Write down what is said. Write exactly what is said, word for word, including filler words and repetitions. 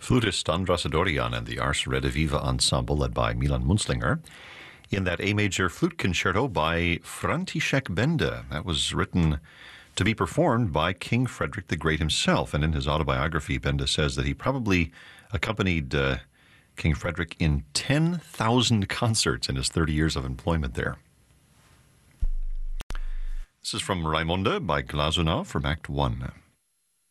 flutist Andras Adorian and the Ars Rediviva Ensemble, led by Milan Munzlinger, in that A major flute concerto by František Benda. That was written to be performed by King Frederick the Great himself. And in his autobiography, Benda says that he probably accompanied uh, King Frederick in ten thousand concerts in his thirty years of employment there. This is from Raimonda by Glazunov from Act one.